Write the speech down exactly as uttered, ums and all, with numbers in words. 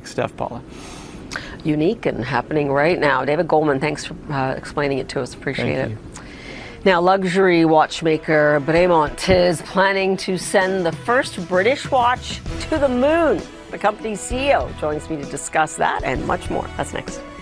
stuff, Paula. Unique and happening right now. David Goldman, thanks for uh, explaining it to us. Appreciate Thank it. you. Now, luxury watchmaker Bremont is planning to send the first British watch to the moon. The company's C E O joins me to discuss that and much more. That's next.